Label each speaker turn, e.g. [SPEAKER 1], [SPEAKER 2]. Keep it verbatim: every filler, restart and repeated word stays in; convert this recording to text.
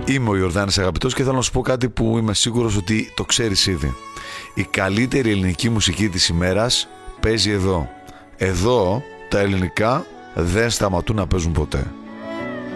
[SPEAKER 1] Είμαι ο Ιορδάνης Αγαπητός και θέλω να σου πω κάτι που είμαι σίγουρος ότι το ξέρεις ήδη. Η καλύτερη ελληνική μουσική της ημέρας παίζει εδώ. Εδώ τα ελληνικά δεν σταματούν να παίζουν ποτέ.